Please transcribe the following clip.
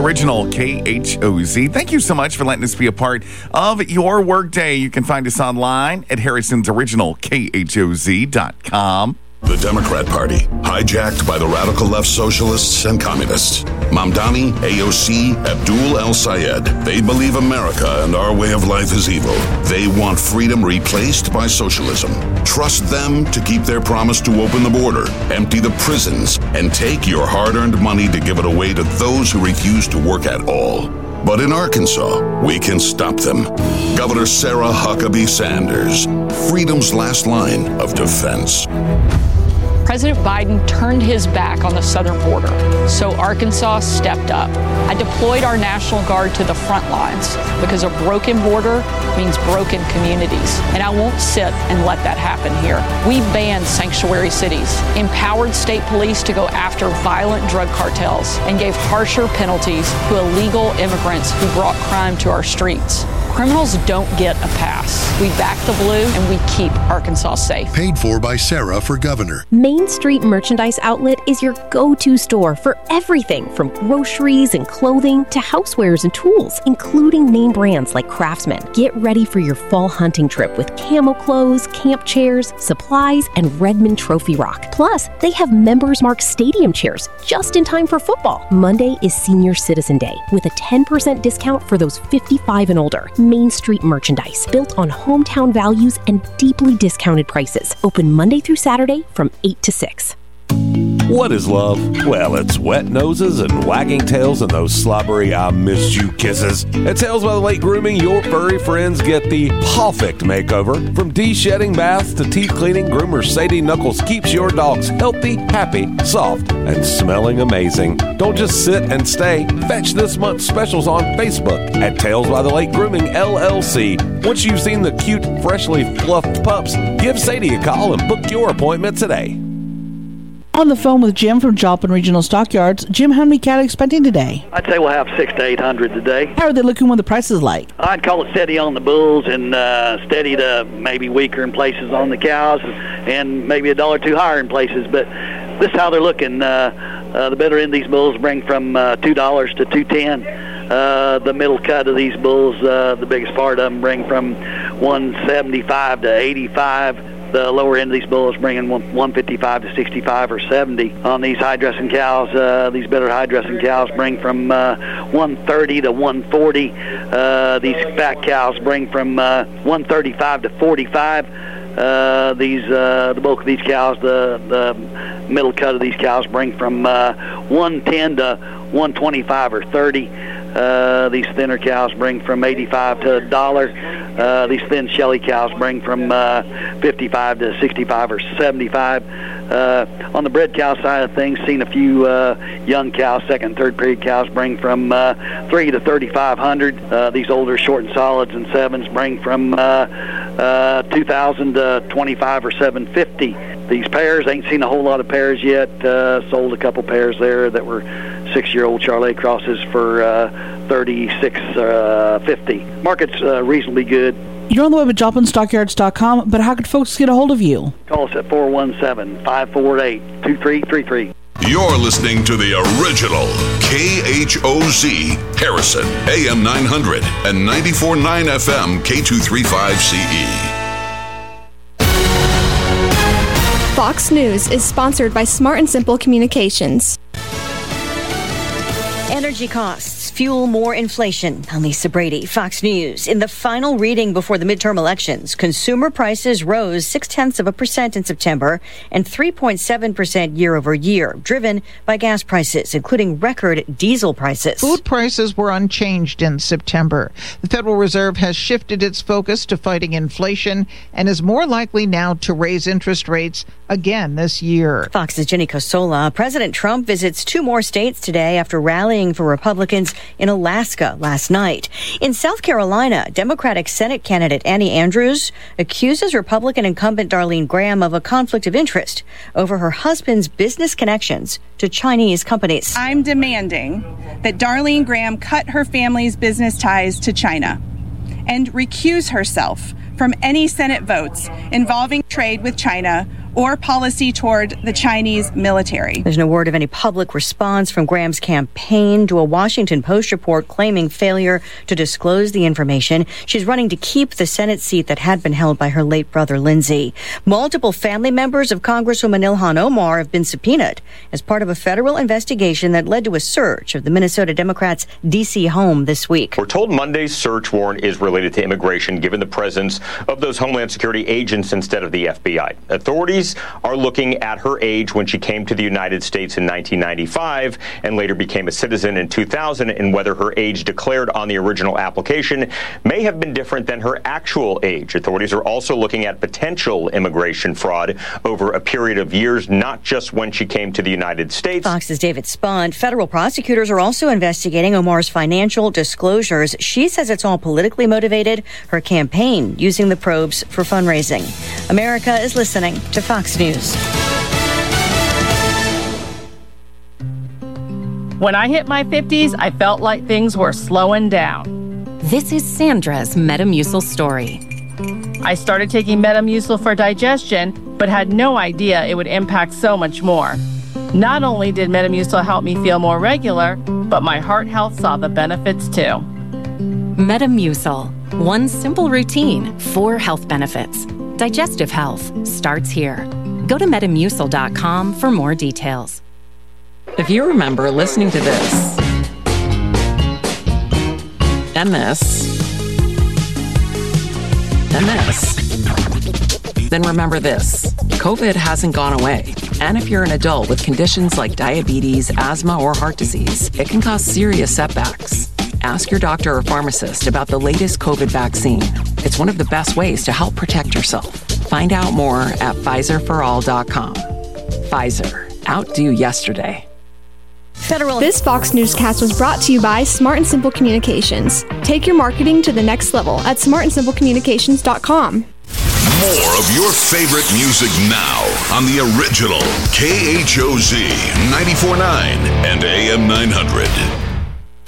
original KHOZ. Thank you so much for letting us be a part of your workday. You can find us online at harrisonsoriginalkhoz.com. The Democrat Party, hijacked by the radical left socialists and communists. Mamdani, AOC, Abdul El-Sayed. They believe America and our way of life is evil. They want freedom replaced by socialism. Trust them to keep their promise to open the border, empty the prisons, and take your hard-earned money to give it away to those who refuse to work at all. But in Arkansas, we can stop them. Governor Sarah Huckabee Sanders, freedom's last line of defense. President Biden turned his back on the southern border, so Arkansas stepped up. I deployed our National Guard to the front lines because a broken border means broken communities, and I won't sit and let that happen here. We banned sanctuary cities, empowered state police to go after violent drug cartels, and gave harsher penalties to illegal immigrants who brought crime to our streets. Criminals don't get a pass. We back the blue and we keep Arkansas safe. Paid for by Sarah for governor. Main Street Merchandise Outlet is your go-to store for everything from groceries and clothing to housewares and tools, including name brands like Craftsman. Get ready for your fall hunting trip with camo clothes, camp chairs, supplies, and Redmond Trophy Rock. Plus, they have Members Mark stadium chairs just in time for football. Monday is Senior Citizen Day with a 10% discount for those 55 and older. Main Street Merchandise, built on hometown values and deeply discounted prices. Open Monday through Saturday from 8 to 6. What is love? Well, it's wet noses and wagging tails and those slobbery I miss you kisses. At Tales by the Lake Grooming, your furry friends get the perfect makeover. From de-shedding baths to teeth cleaning, groomer Sadie Knuckles keeps your dogs healthy, happy, soft, and smelling amazing. Don't just sit and stay. Fetch this month's specials on Facebook at Tales by the Lake Grooming LLC. Once you've seen the cute, freshly fluffed pups, give Sadie a call and book your appointment today. On the phone with Jim from Joplin Regional Stockyards. Jim, how many cattle are you expecting today? I'd say we'll have 600 to 800 today. How are they looking when the price is like? I'd call it steady on the bulls and steady to maybe weaker in places on the cows and maybe $1 or $2 higher in places. But this is how they're looking. The better end of these bulls bring from $2 to $2.10. The middle cut of these bulls, the biggest part of them, bring from $175 to $85. The lower end of these bulls bringing $155 to $65 or $70. On these high-dressing cows, these better high-dressing cows bring from $130 to $140. These fat cows bring from $135 to $45. The bulk of these cows, the middle cut of these cows bring from $110 to $125 or $30. These thinner cows bring from $85 to $1. These thin shelly cows bring from $55 to $65 or $75. On the bred cow side of things, seen a few young cows, second and third period cows, bring from $3,000 to $3,500. These older short and solids and sevens bring from $2,000 to $25 or $750. These pairs, ain't seen a whole lot of pairs yet. Sold a couple pairs there that were 6-year-old Charolais crosses for $36.50. Market's reasonably good. You're on the web at JoplinStockyards.com, but how could folks get a hold of you? Call us at 417-548-2333. You're listening to the original KHOZ Harrison, AM 900 and 94.9 FM K235CE. Fox News is sponsored by Smart and Simple Communications. Energy costs fuel more inflation. I'm Lisa Brady, Fox News. In the final reading before the midterm elections, consumer prices rose 0.6% in September and 3.7% year over year, driven by gas prices, including record diesel prices. Food prices were unchanged in September. The Federal Reserve has shifted its focus to fighting inflation and is more likely now to raise interest rates again this year. Fox's Jenny Cosola. President Trump visits 2 more states today after rallying for Republicans in Alaska last night. In South Carolina, Democratic Senate candidate Annie Andrews accuses Republican incumbent Darlene Graham of a conflict of interest over her husband's business connections to Chinese companies. I'm demanding that Darlene Graham cut her family's business ties to China and recuse herself from any Senate votes involving trade with China or policy toward the Chinese military. There's no word of any public response from Graham's campaign to a Washington Post report claiming failure to disclose the information. She's running to keep the Senate seat that had been held by her late brother, Lindsey. Multiple family members of Congresswoman Ilhan Omar have been subpoenaed as part of a federal investigation that led to a search of the Minnesota Democrats' D.C. home this week. We're told Monday's search warrant is related to immigration, given the presence of those Homeland Security agents instead of the FBI. Authorities are looking at her age when she came to the United States in 1995 and later became a citizen in 2000, and whether her age declared on the original application may have been different than her actual age. Authorities are also looking at potential immigration fraud over a period of years, not just when she came to the United States. Fox's David Spund. Federal prosecutors are also investigating Omar's financial disclosures. She says it's all politically motivated, her campaign using the probes for fundraising. America is listening to Fox News. When I hit my 50s, I felt like things were slowing down. This is Sandra's Metamucil story. I started taking Metamucil for digestion, but had no idea it would impact so much more. Not only did Metamucil help me feel more regular, but my heart health saw the benefits too. Metamucil. One simple routine, 4 health benefits. Digestive health starts here. Go to Metamucil.com for more details. If you remember listening to this, and this, and this, then remember this. COVID hasn't gone away. And if you're an adult with conditions like diabetes, asthma, or heart disease, it can cause serious setbacks. Ask your doctor or pharmacist about the latest COVID vaccine. It's one of the best ways to help protect yourself. Find out more at PfizerForAll.com. Pfizer. Outdo yesterday. This Fox Newscast was brought to you by Smart and Simple Communications. Take your marketing to the next level at smartandsimplecommunications.com. More of your favorite music now on the original KHOZ 94.9 and AM 900.